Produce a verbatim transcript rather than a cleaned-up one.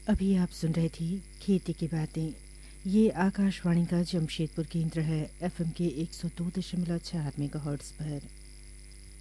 अभी आप सुन रहे थी खेती की बातें। ये आकाशवाणी का जमशेदपुर केंद्र है, एफएम के एक सौ दो दशमलव चार मेगाहर्ट्ज़ पर।